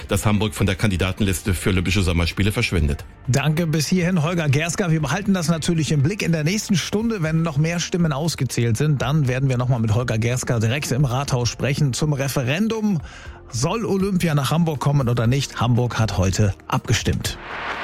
dass Hamburg von der Kandidatenliste für Olympische Sommerspiele verschwindet. Danke bis hierhin, Holger Gerska. Wir behalten das natürlich im Blick. In der nächsten Stunde, wenn noch mehr Stimmen ausgezählt sind, dann werden wir nochmal mit Holger Gerska direkt im Rathaus sprechen zum Referendum. Soll Olympia nach Hamburg kommen oder nicht? Hamburg hat heute abgestimmt.